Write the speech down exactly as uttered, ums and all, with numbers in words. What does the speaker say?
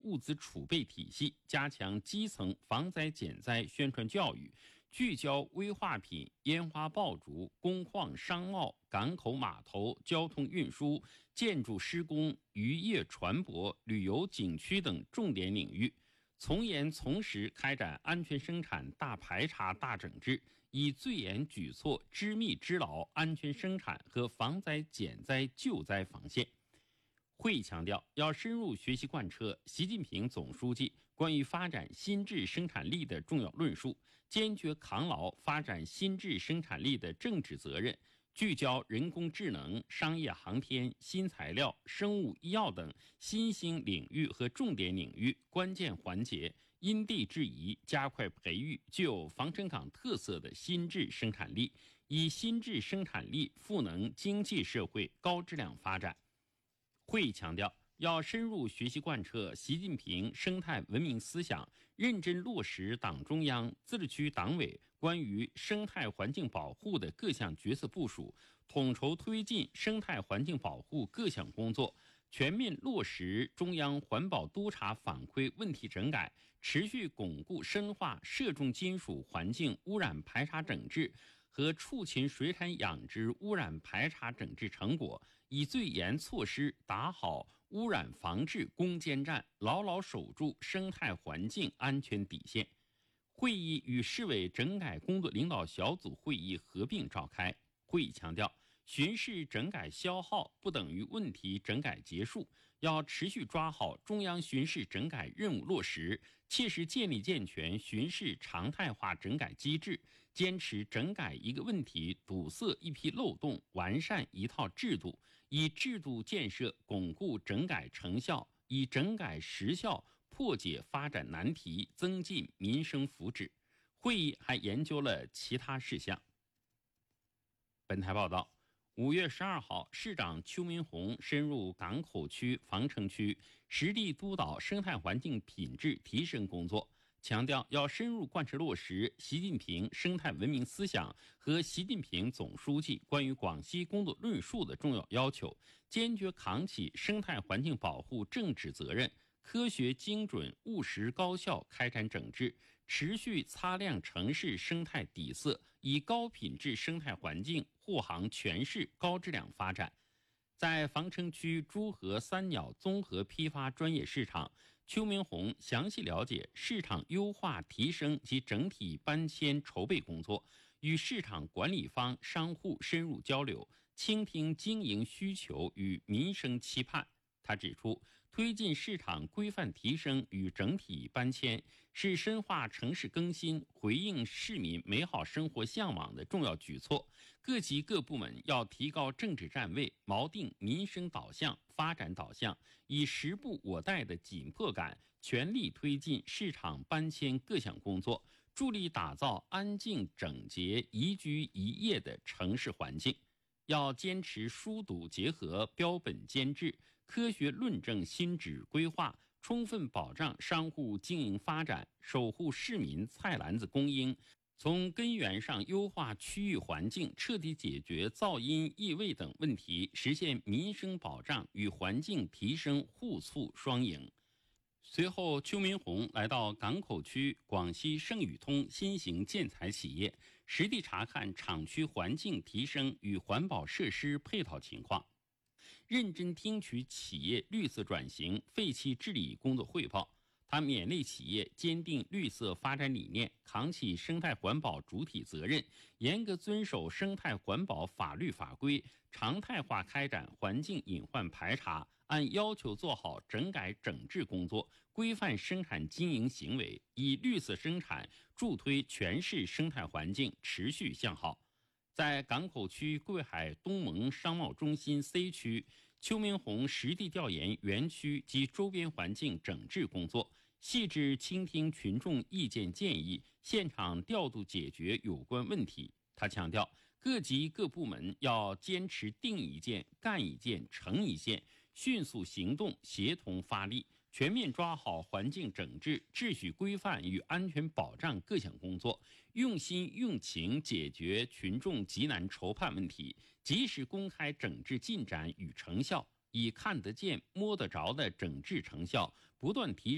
物资储备体系，加强基层防灾减灾宣传教育，聚焦危化品、烟花爆竹、工矿商贸、港口码头、交通运输、建筑施工、渔业船舶、旅游景区等重点领域，从严从实开展安全生产大排查大整治，以最严举措织密织牢安全生产和防灾减灾救灾防线。会议强调，要深入学习贯彻习近平总书记关于发展新质生产力的重要论述，坚决扛牢发展新质生产力的政治责任，聚焦人工智能、商业航天、新材料、生物医药等新兴领域和重点领域关键环节，因地制宜加快培育具有防城港特色的新质生产力，以新质生产力赋能经济社会高质量发展。会议强调，要深入学习贯彻习近平生态文明思想，认真落实党中央、自治区党委关于生态环境保护的各项决策部署，统筹推进生态环境保护各项工作，全面落实中央环保督查反馈问题整改，持续巩固深化涉重金属环境污染排查整治和畜禽水产养殖污染排查整治成果，以最严措施打好污染防治攻坚战，牢牢守住生态环境安全底线。会议与市委整改工作领导小组会议合并召开。会议强调，巡视整改消耗不等于问题整改结束，要持续抓好中央巡视整改任务落实，切实建立健全巡视常态化整改机制，坚持整改一个问题堵塞一批漏洞，完善一套制度，以制度建设巩固整改成效，以整改实效破解发展难题，增进民生福祉。会议还研究了其他事项。本台报道，五月十二号，市长邱明红深入港口区、防城区，实地督导生态环境品质提升工作，强调要深入贯彻落实习近平生态文明思想和习近平总书记关于广西工作论述的重要要求，坚决扛起生态环境保护政治责任，科学精准、务实高效开展整治，持续擦亮城市生态底色，以高品质生态环境护航全市高质量发展。在防城区诸河三鸟综合批发专业市场，邱明红详细了解市场优化提升及整体搬迁筹备工作，与市场管理方、商户深入交流，倾听经营需求与民生期盼。他指出，推进市场规范提升与整体搬迁是深化城市更新、回应市民美好生活向往的重要举措。各级各部门要提高政治站位，锚定民生导向、发展导向，以时不我待的紧迫感，全力推进市场搬迁各项工作，助力打造安静整洁、宜居宜业的城市环境。要坚持疏堵结合、标本兼治，科学论证新址规划，充分保障商户经营发展，守护市民菜篮子供应，从根源上优化区域环境，彻底解决噪音、异味等问题，实现民生保障与环境提升互促双赢。随后，邱明红来到港口区广西盛宇通新型建材企业，实地查看厂区环境提升与环保设施配套情况，认真听取企业绿色转型、废弃治理工作汇报。他勉励企业坚定绿色发展理念，扛起生态环保主体责任，严格遵守生态环保法律法规，常态化开展环境隐患排查，按要求做好整改整治工作，规范生产经营行为，以绿色生产助推全市生态环境持续向好。在港口区贵海东盟商贸中心 C 区，邱明红实地调研园区及周边环境整治工作，细致倾听群众意见建议，现场调度解决有关问题。他强调，各级各部门要坚持定一件、干一件、成一件，迅速行动，协同发力，全面抓好环境整治、秩序规范与安全保障各项工作，用心用情解决群众急难愁盼问题，及时公开整治进展与成效，以看得见、摸得着的整治成效，不断提